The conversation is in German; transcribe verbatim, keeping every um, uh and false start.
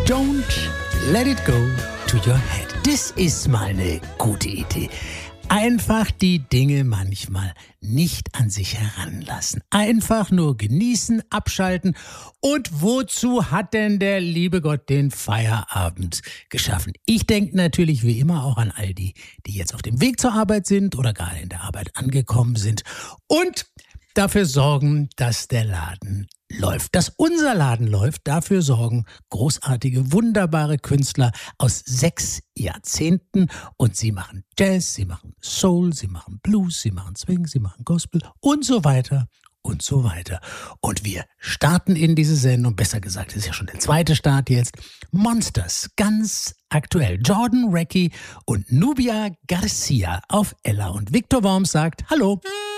Don't let it go to your head. Das ist mal eine gute Idee. Einfach die Dinge manchmal nicht an sich heranlassen. Einfach nur genießen, abschalten. Und wozu hat denn der liebe Gott den Feierabend geschaffen? Ich denke natürlich wie immer auch an all die, die jetzt auf dem Weg zur Arbeit sind oder gerade in der Arbeit angekommen sind und dafür sorgen, dass der Laden läuft. Dass unser Laden läuft, dafür sorgen großartige, wunderbare Künstler aus sechs Jahrzehnten. Und sie machen Jazz, sie machen Soul, sie machen Blues, sie machen Swing, sie machen Gospel und so weiter und so weiter. Und wir starten in diese Sendung, besser gesagt, es ist ja schon der zweite Start jetzt, Monsters, ganz aktuell. Jordan Reckie und Nubia Garcia auf Ella. Und Victor Worms sagt Hallo.